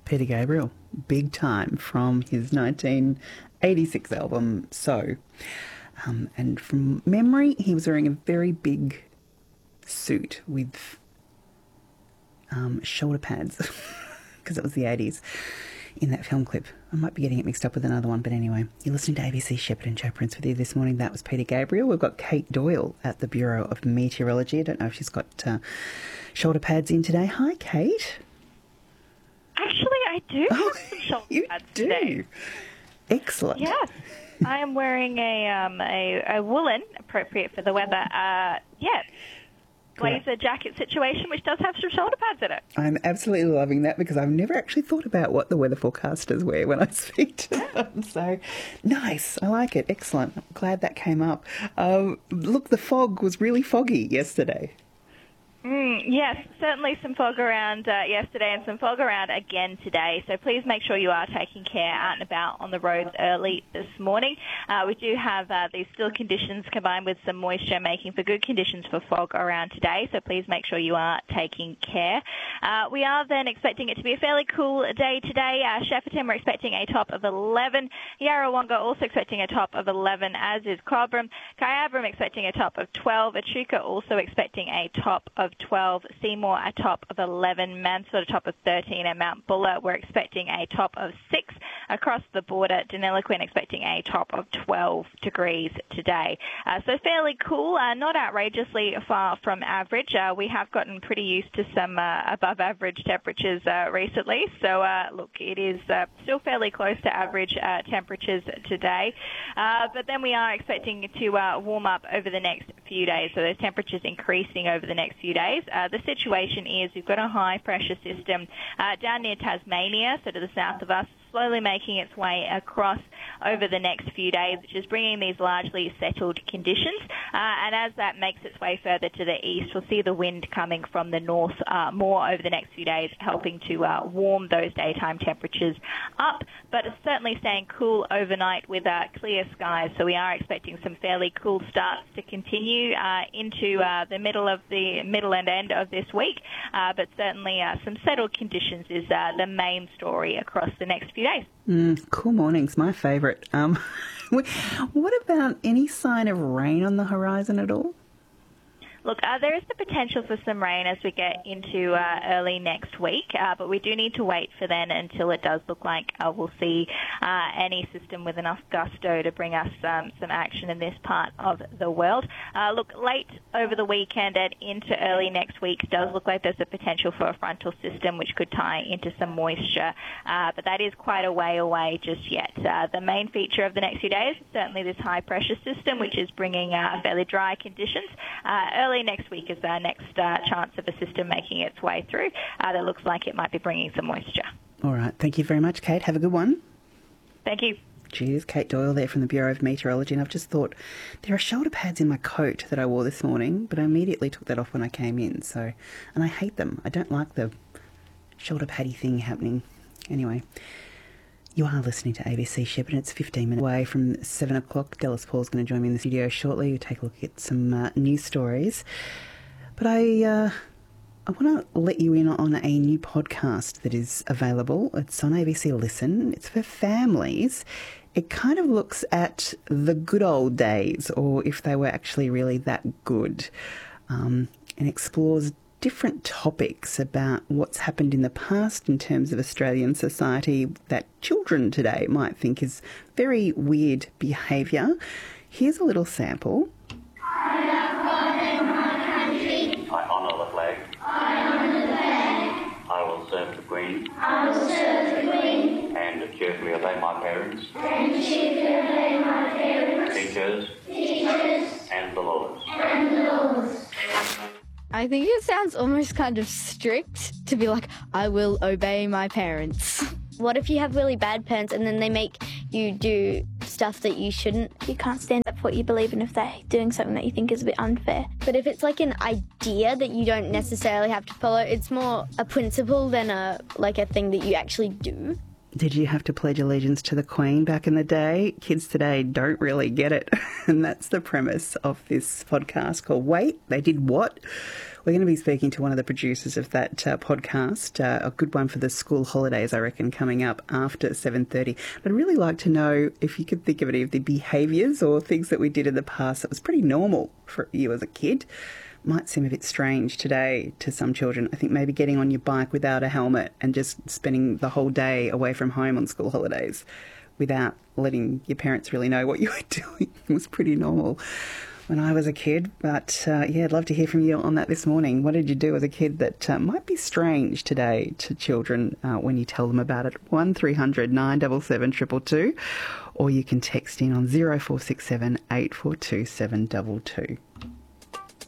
Peter Gabriel, big time, from his 1986 album So. And from memory, he was wearing a very big suit with shoulder pads because it was the 80s in that film clip. I might be getting it mixed up with another one, but anyway, you're listening to ABC Shepherd and Joe Prince with you this morning. That was Peter Gabriel. We've got Kate Doyle at the Bureau of Meteorology. I don't know if she's got shoulder pads in today. Hi, Kate. Actually, I do have some shoulder pads today. Excellent. Yes. I am wearing a woolen, appropriate for the weather, blazer jacket situation, which does have some shoulder pads in it. I'm absolutely loving that because I've never actually thought about what the weather forecasters wear when I speak to them. So, nice. I like it. Excellent. I'm glad that came up. Look, the fog was really foggy yesterday. Yes, certainly some fog around yesterday and some fog around again today. So please make sure you are taking care out and about on the roads early this morning. We do have these still conditions combined with some moisture making for good conditions for fog around today. So please make sure you are taking care. We are then expecting it to be a fairly cool day today. Shepparton, we're expecting a top of 11. Yarrawonga also expecting a top of 11, as is Cobram. Kyabram expecting a top of 12. Echuca also expecting a top of 12, Seymour a top of 11, Mansfield a top of 13, and Mount Buller we're expecting a top of 6. Across the border, Deniliquin expecting a top of 12 degrees today. So fairly cool, not outrageously far from average. We have gotten pretty used to some above average temperatures recently, so look, it is still fairly close to average temperatures today. But then we are expecting to warm up over the next few days, so those temperatures increasing over the next few days. The situation is we've got a high pressure system down near Tasmania, so to the south of us, slowly making its way across over the next few days, which is bringing these largely settled conditions. And as that makes its way further to the east, we'll see the wind coming from the north more over the next few days, helping to warm those daytime temperatures up. But it's certainly staying cool overnight with clear skies, so we are expecting some fairly cool starts to continue into the middle and end of this week. But certainly some settled conditions is the main story across the next few days. Cool mornings, my favourite. What about any sign of rain on the horizon at all? Look, there is the potential for some rain as we get into early next week, but we do need to wait for then until it does look like we'll see any system with enough gusto to bring us some action in this part of the world. Look, late over the weekend and into early next week does look like there's a potential for a frontal system which could tie into some moisture, but that is quite a way away just yet. The main feature of the next few days is certainly this high pressure system which is bringing fairly dry conditions. Early next week is our next chance of a system making its way through. That looks like it might be bringing some moisture. All right. Thank you very much, Kate. Have a good one. Thank you. Cheers. Kate Doyle there from the Bureau of Meteorology. And I've just thought, there are shoulder pads in my coat that I wore this morning, but I immediately took that off when I came in. And I hate them. I don't like the shoulder paddy thing happening. Anyway, you are listening to ABC Shepherd, and it's 15 minutes away from 7 o'clock. Dallas Paul's going to join me in the studio shortly. We'll take a look at some news stories. But I want to let you in on a new podcast that is available. It's on ABC Listen. It's for families. It kind of looks at the good old days, or if they were actually really that good, and explores different topics about what's happened in the past in terms of Australian society that children today might think is very weird behaviour. Here's a little sample. I love God and my country. I honour the flag. I honour the flag. I will serve the Queen. I will serve the Queen. And cheerfully obey my parents. And cheerfully obey my parents. Teachers. And the laws. And the laws. I think it sounds almost kind of strict to be like, I will obey my parents. What if you have really bad parents and then they make you do stuff that you shouldn't? You can't stand up for what you believe in if they're doing something that you think is a bit unfair. But if it's like an idea that you don't necessarily have to follow, it's more a principle than a thing that you actually do. Did you have to pledge allegiance to the Queen back in the day? Kids today don't really get it. And that's the premise of this podcast called Wait, They Did What? We're going to be speaking to one of the producers of that podcast, a good one for the school holidays, I reckon, coming up after 7:30. But I'd really like to know if you could think of any of the behaviours or things that we did in the past that was pretty normal for you as a kid. Might seem a bit strange today to some children. I think maybe getting on your bike without a helmet and just spending the whole day away from home on school holidays without letting your parents really know what you were doing was pretty normal when I was a kid. But I'd love to hear from you on that this morning. What did you do as a kid that might be strange today to children when you tell them about it? 1300 977 222, or you can text in on 0467 842 722.